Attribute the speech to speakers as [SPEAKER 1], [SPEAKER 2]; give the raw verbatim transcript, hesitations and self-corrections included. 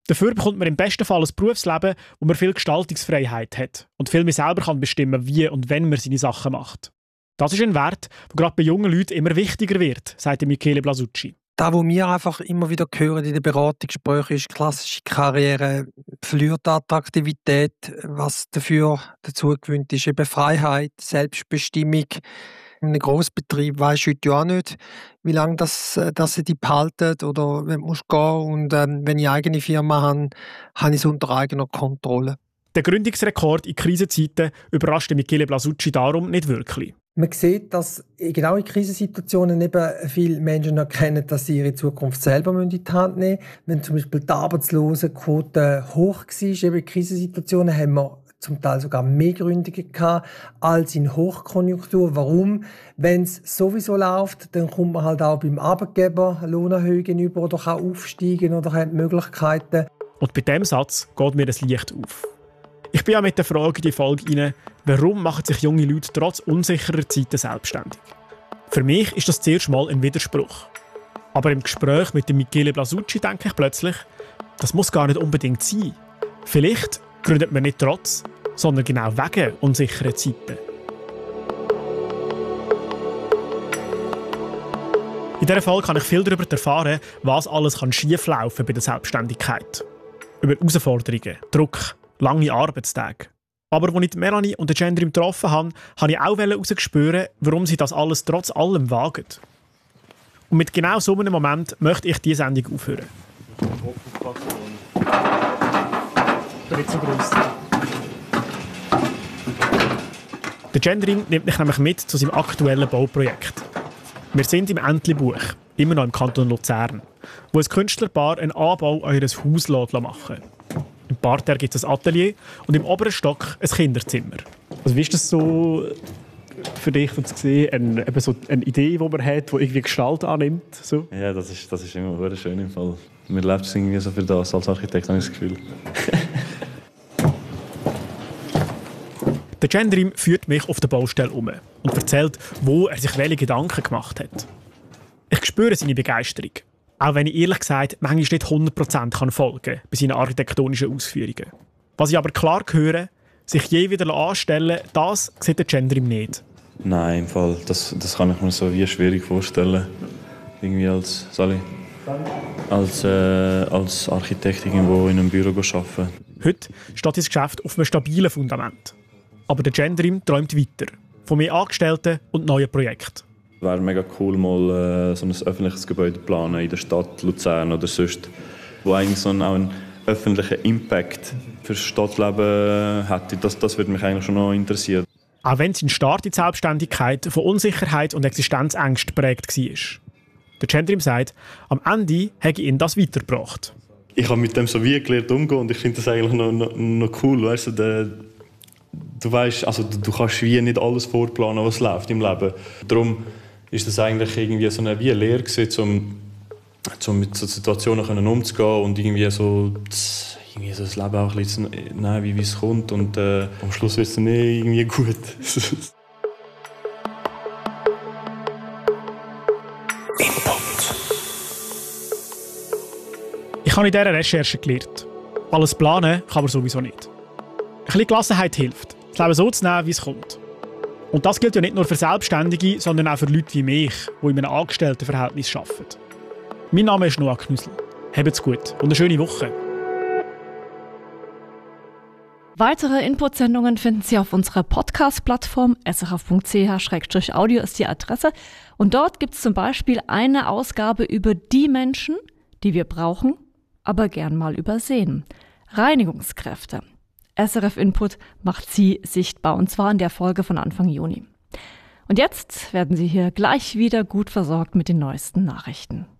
[SPEAKER 1] Dafür bekommt man im besten Fall ein Berufsleben, wo man viel Gestaltungsfreiheit hat und viel mehr selber kann bestimmen, wie und wenn man seine Sachen macht. Das ist ein Wert, der gerade bei jungen Leuten immer wichtiger wird, sagt Michele Blasucci.
[SPEAKER 2] Das, was wir einfach immer wieder hören in den Beratungsgesprächen, ist, klassische Karriere verliert Attraktivität. Was dafür dazu gewünscht ist, eben Freiheit, Selbstbestimmung. In einem Grossbetrieb weisst du heute ja auch nicht, wie lange das, dass sie die behalten oder wenn du gehen und ähm, wenn ich eine eigene Firma habe, habe ich es unter eigener Kontrolle.
[SPEAKER 1] Der Gründungsrekord in Krisenzeiten überrascht Michele Blasucci darum nicht wirklich.
[SPEAKER 2] Man sieht, dass genau in Krisensituationen eben viele Menschen erkennen, dass sie ihre Zukunft selber in die Hand nehmen müssen. Wenn zum Beispiel die Arbeitslosenquote hoch war, eben in Krisensituationen, haben wir zum Teil sogar mehr Gründungen gehabt als in Hochkonjunktur. Warum? Wenn es sowieso läuft, dann kommt man halt auch beim Arbeitgeber Lohnerhöhungen über oder kann aufsteigen oder hat Möglichkeiten.
[SPEAKER 1] Und bei diesem Satz geht mir das Licht auf. Ich bin ja mit der Frage in die Folge rein, warum machen sich junge Leute trotz unsicherer Zeiten selbstständig? Für mich ist das zuerst mal ein Widerspruch. Aber im Gespräch mit dem Michele Blasucci denke ich plötzlich, das muss gar nicht unbedingt sein. Vielleicht gründet man nicht trotz, sondern genau wegen unsicherer Zeiten. In dieser Folge kann ich viel darüber erfahren, was alles schieflaufen kann bei der Selbstständigkeit. Über Herausforderungen, Druck, lange Arbeitstage. Aber als ich Melanie und den Gendrim getroffen habe, wollte ich auch herausspüren, warum sie das alles trotz allem wagen. Und mit genau so einem Moment möchte ich diese Sendung aufhören. Nicht so gross. Der Gendrim nimmt mich nämlich mit zu seinem aktuellen Bauprojekt. Wir sind im Entlebuch, immer noch im Kanton Luzern, wo ein Künstlerpaar einen Anbau eures Haus machen lässt. Im Parterre gibt es ein Atelier und im oberen Stock ein Kinderzimmer.
[SPEAKER 3] Also wie ist das so für dich zu sehen, eine, eben so eine Idee, die man hat, die irgendwie Gestalt annimmt? So?
[SPEAKER 4] Ja, das ist, das ist immer sehr schön im Fall. Man lebt es irgendwie so für das als Architekt, habe ich das Gefühl.
[SPEAKER 1] Der Gendrim führt mich auf der Baustelle um und erzählt, wo er sich welche Gedanken gemacht hat. Ich spüre seine Begeisterung. Auch wenn ich ehrlich gesagt manchmal nicht hundert Prozent folgen kann bei seinen architektonischen Ausführungen. Was ich aber klar höre, sich je wieder anstellen, das sieht der Gendrim nicht.
[SPEAKER 4] Nein, im Fall, das, das kann ich mir so wie schwierig vorstellen. Irgendwie als, Sally, als, äh, als Architekt irgendwo in einem Büro arbeiten.
[SPEAKER 1] Heute steht das Geschäft auf einem stabilen Fundament. Aber der Gendrim träumt weiter. Von mehr Angestellten und neuen Projekten.
[SPEAKER 4] Es wäre mega cool, mal äh, so ein öffentliches Gebäude zu planen in der Stadt Luzern oder sonst, wo eigentlich so einen, auch einen öffentlichen Impact für das Stadtleben hätte. Das, das würde mich eigentlich schon noch interessieren.
[SPEAKER 1] Auch wenn sein Start in die Selbstständigkeit von Unsicherheit und Existenzängsten geprägt war. Der Gendrim sagt, am Ende hätte ihn das weitergebracht.
[SPEAKER 4] Ich habe mit dem so wie gelernt umgehen und ich finde das eigentlich noch, noch, noch cool. Weißt du, der, du weißt, also du, du kannst wie nicht alles vorplanen, was läuft im Leben. Darum ist das eigentlich irgendwie so eine, wie eine Lehre gewesen, um, um mit so Situationen umzugehen und irgendwie so, irgendwie so das Leben auch ein bisschen zu nehmen, wie es kommt. Und äh, am Schluss wird es dann irgendwie gut.
[SPEAKER 1] Ich habe in dieser Recherche gelernt. Alles planen kann man sowieso nicht. Ein bisschen Gelassenheit hilft, das Leben so zu nehmen, wie es kommt. Und das gilt ja nicht nur für Selbstständige, sondern auch für Leute wie mich, die in einem Angestelltenverhältnis arbeiten. Mein Name ist Noah Knüssel. Habt's gut und eine schöne Woche.
[SPEAKER 5] Weitere Input-Sendungen finden Sie auf unserer Podcast-Plattform. s r f punkt c h slash audio ist die Adresse. Und dort gibt es zum Beispiel eine Ausgabe über die Menschen, die wir brauchen, aber gern mal übersehen. Reinigungskräfte. S R F Input macht sie sichtbar, und zwar in der Folge von Anfang Juni. Und jetzt werden Sie hier gleich wieder gut versorgt mit den neuesten Nachrichten.